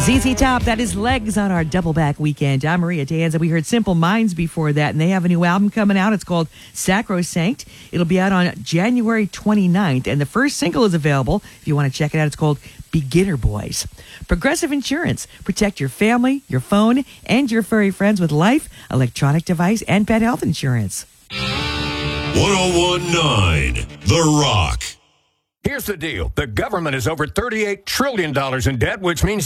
ZZ Top, that is Legs on our Double Back Weekend. I'm Maria Danza. We heard Simple Minds before that, and they have a new album coming out. It's called Sacrosanct. It'll be out on January 29th, and the first single is available. If you want to check it out, it's called Beginner Boys. Progressive Insurance. Protect your family, your phone, and your furry friends with life, electronic device, and pet health insurance. 1019 The Rock. Here's the deal. The government is over $38 trillion in debt, which means